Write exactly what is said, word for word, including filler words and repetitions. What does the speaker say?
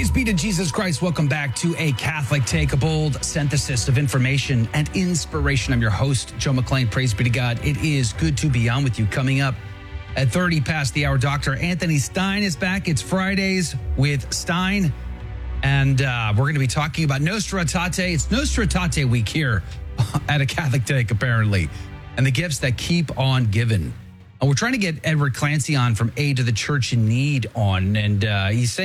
Praise be to Jesus Christ. Welcome back to A Catholic Take, a bold synthesis of information and inspiration. I'm your host, Joe McClain. Praise be to God. It is good to be on with you. Coming up at thirty past the hour, Doctor Anthony Stein is back. It's Fridays with Stein. And uh, we're going to be talking about Nostra Aetate. It's Nostra Aetate week here at A Catholic Take, apparently. And the gifts that keep on giving. And we're trying to get Edward Clancy on from Aid to the Church in Need on. And uh, he's saying